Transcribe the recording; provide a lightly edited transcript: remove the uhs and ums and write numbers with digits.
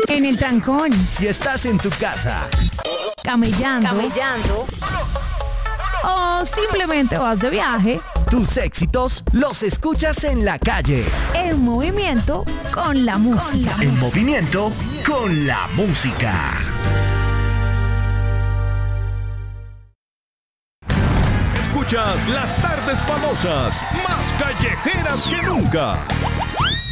En el trancón. Si estás en tu casa. Camellando. O simplemente vas de viaje. Tus éxitos los escuchas en la calle. En movimiento con la música. En movimiento con la música. Escuchas las tardes famosas, más callejeras que nunca.